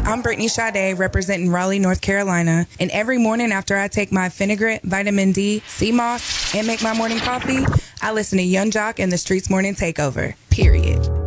I'm Brittany Sade, representing Raleigh, North Carolina. And every morning after I take my Finagrit, vitamin D, sea moss, and make my morning coffee, I listen to Young Jock and the Streets Morning Takeover. Period.